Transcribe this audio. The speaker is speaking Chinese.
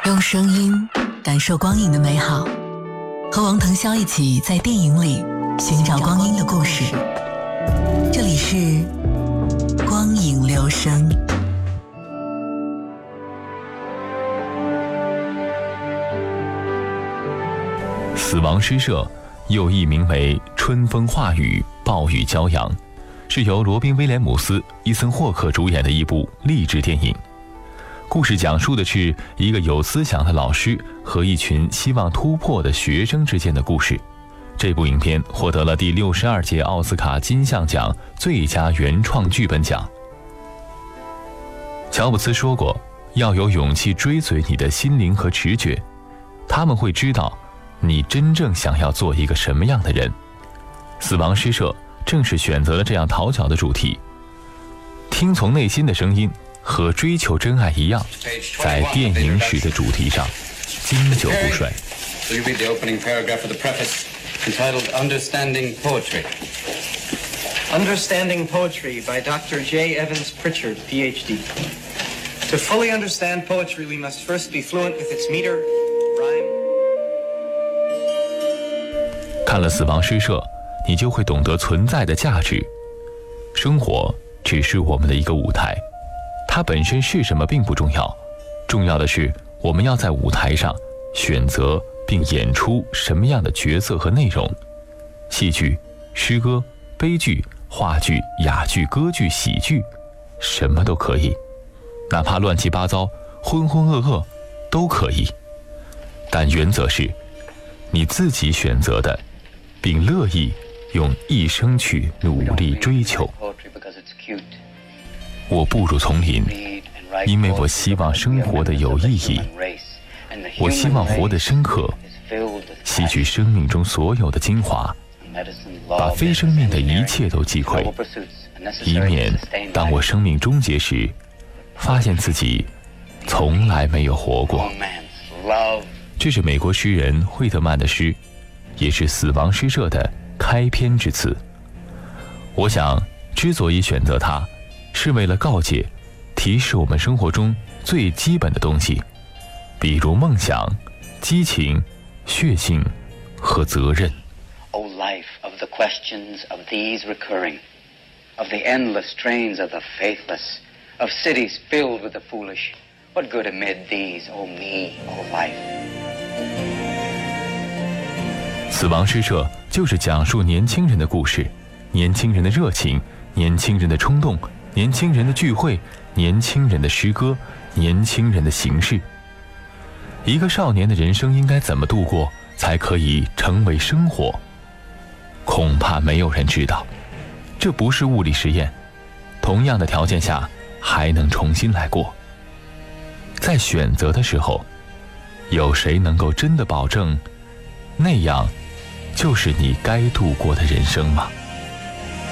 用声音感受光影的美好，和王腾霄一起在电影里寻找光阴的故事。这里是光影留声。 死亡诗社又译名为春风化雨暴雨骄阳，是由罗宾·威廉姆斯、伊森·霍克主演的一部励志电影。故事讲述的是一个有思想的老师和一群希望突破的学生之间的故事。这部影片获得了第62届奥斯卡金像奖最佳原创剧本奖。乔布斯说过，要有勇气追随你的心灵和直觉，他们会知道你真正想要做一个什么样的人。死亡诗社正是选择了这样讨巧的主题，听从内心的声音和追求真爱一样，在电影史的主题上经久不衰。 Will you read the opening paragraph of the preface entitled Understanding Poetry? Understanding Poetry by Dr. J. Evans Pritchard, Ph.D. To fully understand poetry, we must first be fluent with its meter, rhyme. 看了死亡诗社，你就会懂得存在的价值。生活只是我们的一个舞台，它本身是什么并不重要，重要的是我们要在舞台上选择并演出什么样的角色和内容。戏剧、诗歌、悲剧、话剧、哑剧、歌剧、喜剧，什么都可以，哪怕乱七八糟、浑浑噩噩都可以。但原则是你自己选择的，并乐意用一生去努力追求。我步入丛林，因为我希望生活的有意义，我希望活得深刻，吸取生命中所有的精华，把非生命的一切都击溃，以免当我生命终结时，发现自己从来没有活过。这是美国诗人惠特曼的诗，也是死亡诗社的开篇之词。我想之所以选择它，是为了告诫提示我们生活中最基本的东西，比如梦想、激情、血性和责任。 O life of the questions of these recurring, of the endless trains of the faithless, of cities filled with the foolish, what good amid these, O me, O life? 死亡诗社就是讲述年轻人的故事，年轻人的热情，年轻人的冲动，年轻人的聚会，年轻人的诗歌，年轻人的形式。一个少年的人生应该怎么度过，才可以成为生活？恐怕没有人知道。这不是物理实验，同样的条件下还能重新来过。在选择的时候，有谁能够真的保证那样就是你该度过的人生吗？